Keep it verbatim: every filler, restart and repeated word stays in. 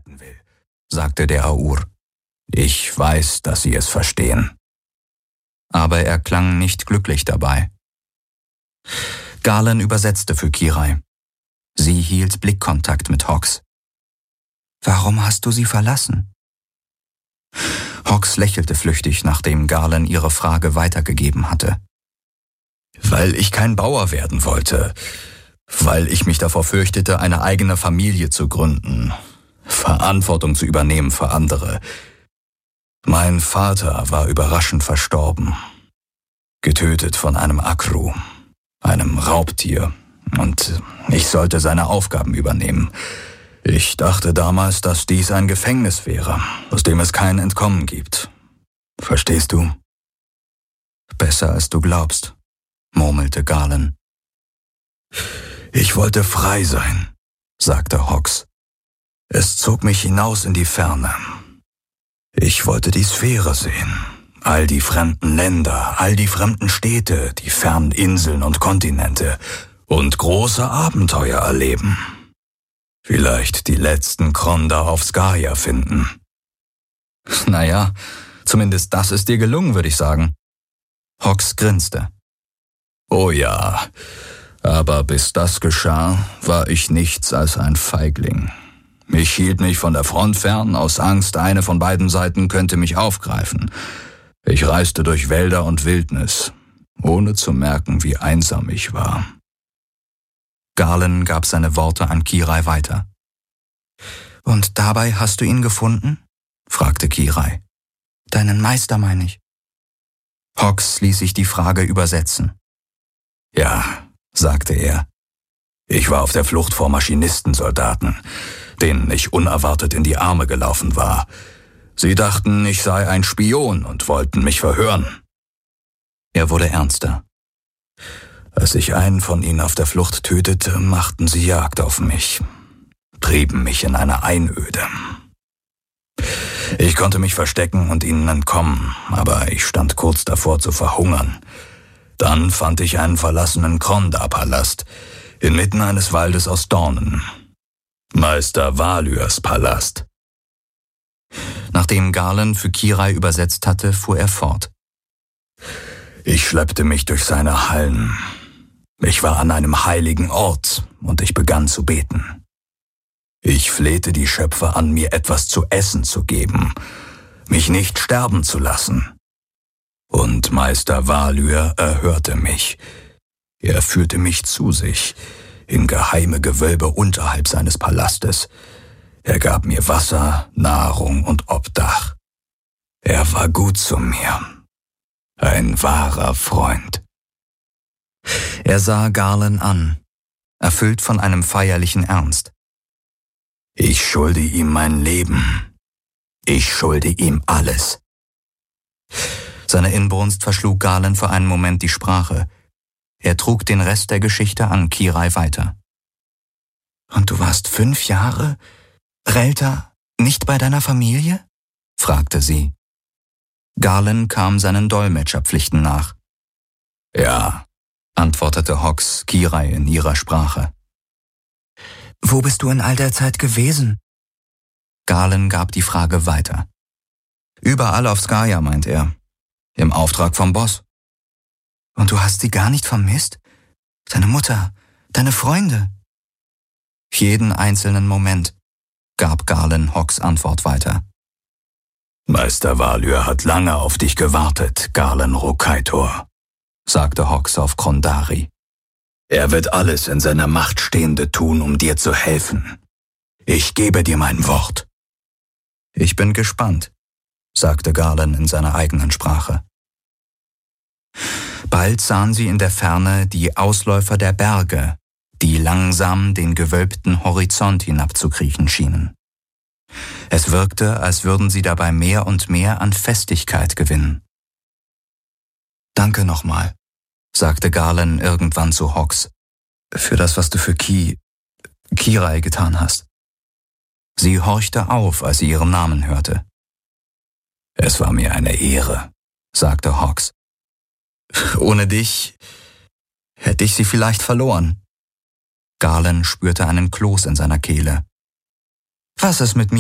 halten will, sagte der Aur. Ich weiß, dass sie es verstehen. Aber er klang nicht glücklich dabei. Galen übersetzte für Kirai. Sie hielt Blickkontakt mit Hawks. »Warum hast du sie verlassen?« Hawks lächelte flüchtig, nachdem Galen ihre Frage weitergegeben hatte. »Weil ich kein Bauer werden wollte. Weil ich mich davor fürchtete, eine eigene Familie zu gründen. Verantwortung zu übernehmen für andere. Mein Vater war überraschend verstorben. Getötet von einem Akru, einem Raubtier. Und ich sollte seine Aufgaben übernehmen. Ich dachte damals, dass dies ein Gefängnis wäre, aus dem es kein Entkommen gibt. Verstehst du?« »Besser als du glaubst«, murmelte Galen. »Ich wollte frei sein«, sagte Hawks. »Es zog mich hinaus in die Ferne. Ich wollte die Sphäre sehen, all die fremden Länder, all die fremden Städte, die fernen Inseln und Kontinente und große Abenteuer erleben. Vielleicht die letzten Kronda auf Skaya finden.« »Naja, zumindest das ist dir gelungen, würde ich sagen.« Hawks grinste. »Oh ja, aber bis das geschah, war ich nichts als ein Feigling. Ich hielt mich von der Front fern, aus Angst, eine von beiden Seiten könnte mich aufgreifen. Ich reiste durch Wälder und Wildnis, ohne zu merken, wie einsam ich war.« Galen gab seine Worte an Kirai weiter. »Und dabei hast du ihn gefunden?« fragte Kirai. »Deinen Meister, meine ich.« Hawks ließ sich die Frage übersetzen. »Ja«, sagte er. »Ich war auf der Flucht vor Maschinistensoldaten, denen ich unerwartet in die Arme gelaufen war. Sie dachten, ich sei ein Spion und wollten mich verhören.« Er wurde ernster. »Als ich einen von ihnen auf der Flucht tötete, machten sie Jagd auf mich, trieben mich in eine Einöde. Ich konnte mich verstecken und ihnen entkommen, aber ich stand kurz davor zu verhungern. Dann fand ich einen verlassenen Kronda-Palast inmitten eines Waldes aus Dornen. Meister Valyrs Palast.« Nachdem Galen für Kirai übersetzt hatte, fuhr er fort. »Ich schleppte mich durch seine Hallen. Ich war an einem heiligen Ort und ich begann zu beten. Ich flehte die Schöpfer an, mir etwas zu essen zu geben, mich nicht sterben zu lassen. Und Meister Valyr erhörte mich. Er führte mich zu sich, in geheime Gewölbe unterhalb seines Palastes. Er gab mir Wasser, Nahrung und Obdach. Er war gut zu mir. Ein wahrer Freund.« Er sah Galen an, erfüllt von einem feierlichen Ernst. »Ich schulde ihm mein Leben. Ich schulde ihm alles.« Seine Inbrunst verschlug Galen für einen Moment die Sprache. Er trug den Rest der Geschichte an Kirai weiter. »Und du warst fünf Jahre, Relta, nicht bei deiner Familie?« fragte sie. Galen kam seinen Dolmetscherpflichten nach. »Ja«, antwortete Hawks Kirai in ihrer Sprache. »Wo bist du in all der Zeit gewesen?« Galen gab die Frage weiter. »Überall auf Skaya«, meint er. »Im Auftrag vom Boss.« »Und du hast sie gar nicht vermisst? Deine Mutter, deine Freunde?« »Jeden einzelnen Moment«, gab Galen Hawks Antwort weiter. »Meister Valyr hat lange auf dich gewartet, Galen Rokaitor«, sagte Hawks auf Krondari. »Er wird alles in seiner Macht Stehende tun, um dir zu helfen. Ich gebe dir mein Wort.« »Ich bin gespannt«, sagte Galen in seiner eigenen Sprache. Bald sahen sie in der Ferne die Ausläufer der Berge, die langsam den gewölbten Horizont hinabzukriechen schienen. Es wirkte, als würden sie dabei mehr und mehr an Festigkeit gewinnen. »Danke nochmal«, sagte Galen irgendwann zu Hawks, »für das, was du für Ki, Kirai getan hast.« Sie horchte auf, als sie ihren Namen hörte. »Es war mir eine Ehre«, sagte Hawks. »Ohne dich hätte ich sie vielleicht verloren.« Galen spürte einen Kloß in seiner Kehle. »Was ist mit mir?«